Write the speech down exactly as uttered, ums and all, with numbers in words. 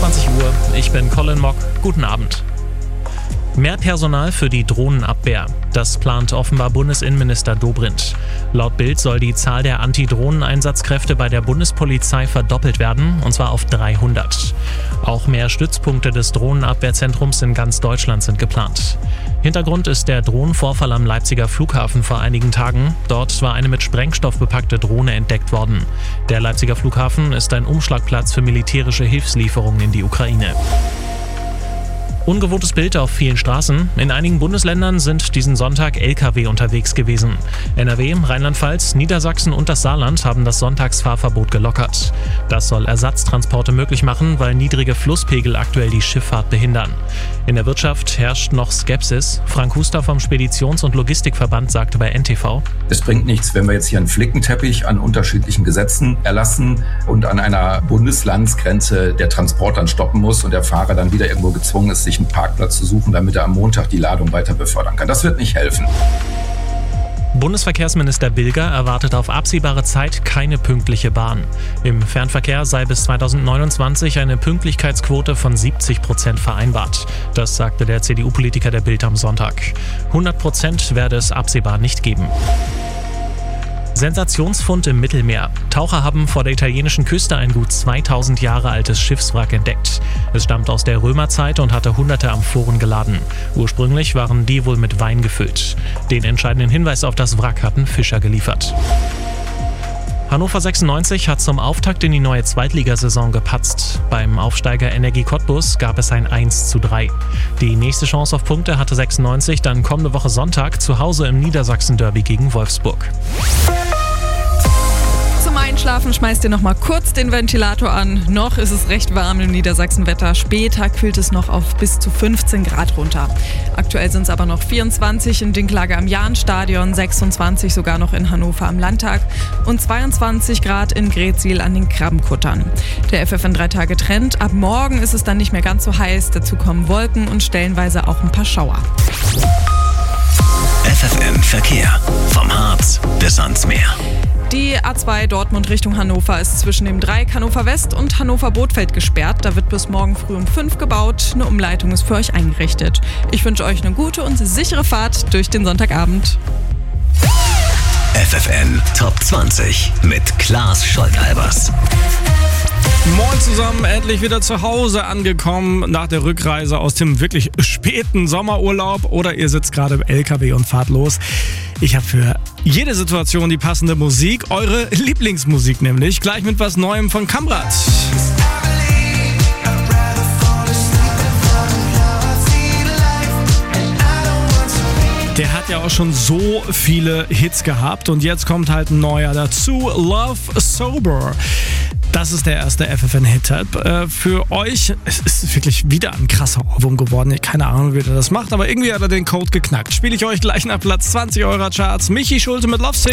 einundzwanzig Uhr. Ich bin Colin Mock. Guten Abend. Mehr Personal für die Drohnenabwehr. Das plant offenbar Bundesinnenminister Dobrindt. Laut Bild soll die Zahl der Anti-Drohnen-Einsatzkräfte bei der Bundespolizei verdoppelt werden, und zwar auf dreihundert. Auch mehr Stützpunkte des Drohnenabwehrzentrums in ganz Deutschland sind geplant. Hintergrund ist der Drohnenvorfall am Leipziger Flughafen vor einigen Tagen. Dort war eine mit Sprengstoff bepackte Drohne entdeckt worden. Der Leipziger Flughafen ist ein Umschlagplatz für militärische Hilfslieferungen in die Ukraine. Ungewohntes Bild auf vielen Straßen. In einigen Bundesländern sind diesen Sonntag L K W unterwegs gewesen. N R W, Rheinland-Pfalz, Niedersachsen und das Saarland haben das Sonntagsfahrverbot gelockert. Das soll Ersatztransporte möglich machen, weil niedrige Flusspegel aktuell die Schifffahrt behindern. In der Wirtschaft herrscht noch Skepsis. Frank Huster vom Speditions- und Logistikverband sagte bei N T V: Es bringt nichts, wenn wir jetzt hier einen Flickenteppich an unterschiedlichen Gesetzen erlassen und an einer Bundeslandsgrenze der Transport dann stoppen muss und der Fahrer dann wieder irgendwo gezwungen ist, sich einen Parkplatz zu suchen, damit er am Montag die Ladung weiter befördern kann. Das wird nicht helfen. Bundesverkehrsminister Bilger erwartet auf absehbare Zeit keine pünktliche Bahn. Im Fernverkehr sei bis zweitausendneunundzwanzig eine Pünktlichkeitsquote von siebzig Prozent vereinbart. Das sagte der C D U-Politiker der Bild am Sonntag. hundert Prozent werde es absehbar nicht geben. Sensationsfund im Mittelmeer. Taucher haben vor der italienischen Küste ein gut zweitausend Jahre altes Schiffswrack entdeckt. Es stammt aus der Römerzeit und hatte hunderte Amphoren geladen. Ursprünglich waren die wohl mit Wein gefüllt. Den entscheidenden Hinweis auf das Wrack hatten Fischer geliefert. Hannover sechsundneunzig hat zum Auftakt in die neue Zweitligasaison gepatzt. Beim Aufsteiger Energie Cottbus gab es ein eins zu drei. Die nächste Chance auf Punkte hatte sechsundneunzig dann kommende Woche Sonntag zu Hause im Niedersachsen-Derby gegen Wolfsburg. Zum Einschlafen schmeißt ihr noch mal kurz den Ventilator an. Noch ist es recht warm im Niedersachsenwetter. Später kühlt es noch auf bis zu fünfzehn Grad runter. Aktuell sind es aber noch vierundzwanzig in Dinklage am Jahnstadion, sechsundzwanzig sogar noch in Hannover am Landtag und zweiundzwanzig Grad in Greetsiel an den Krabbenkuttern. Der F F N drei Tage Trend. Ab morgen ist es dann nicht mehr ganz so heiß. Dazu kommen Wolken und stellenweise auch ein paar Schauer. F F N Verkehr. Vom Harz bis ans Meer. Die A zwei Dortmund Richtung Hannover ist zwischen dem Dreieck Hannover West und Hannover Bothfeld gesperrt. Da wird bis morgen früh um fünf gebaut. Eine Umleitung ist für euch eingerichtet. Ich wünsche euch eine gute und sichere Fahrt durch den Sonntagabend. F F N Top zwanzig mit Klaas Scholtalbers. Moin zusammen, endlich wieder zu Hause angekommen nach der Rückreise aus dem wirklich späten Sommerurlaub oder ihr sitzt gerade im L K W und fahrt los. Ich habe für jede Situation die passende Musik, eure Lieblingsmusik nämlich, gleich mit was Neuem von Kamrat. Der hat ja auch schon so viele Hits gehabt und jetzt kommt halt ein neuer dazu, Love Sober. Das ist der erste F F N-Hit äh, für euch. Es ist wirklich wieder ein krasser Ohrwurm geworden. Keine Ahnung, wie der das macht, aber irgendwie hat er den Code geknackt. Spiele ich euch gleich nach Platz zwanzig eurer Charts. Michi Schulte mit Love Sick.